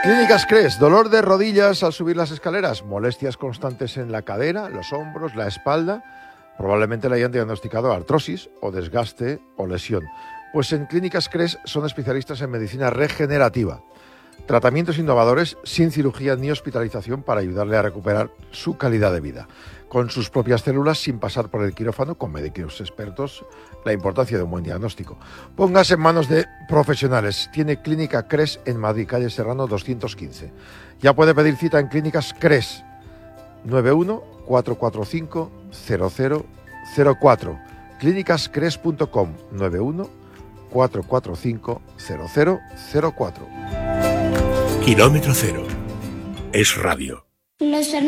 Clínicas Cres, dolor de rodillas al subir las escaleras, molestias constantes en la cadera, los hombros, la espalda. Probablemente le hayan diagnosticado artrosis o desgaste o lesión. Pues en Clínicas Cres son especialistas en medicina regenerativa. Tratamientos innovadores sin cirugía ni hospitalización para ayudarle a recuperar su calidad de vida. Con sus propias células, sin pasar por el quirófano, con médicos expertos, la importancia de un buen diagnóstico. Póngase en manos de profesionales. Tiene Clínica Cres en Madrid, calle Serrano 215. Ya puede pedir cita en Clínicas Cres 91-445-0004. clínicascres.com 91-445-0004. Kilómetro Cero es radio.